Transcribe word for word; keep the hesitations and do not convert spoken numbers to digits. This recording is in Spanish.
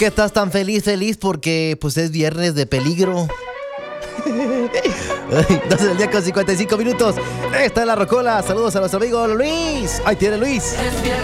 ¿Qué estás tan feliz, feliz? Porque pues es viernes de peligro. doce del día con cincuenta y cinco minutos. Esta es La Rocola. Saludos a nuestro amigo Luis. Ahí tiene Luis.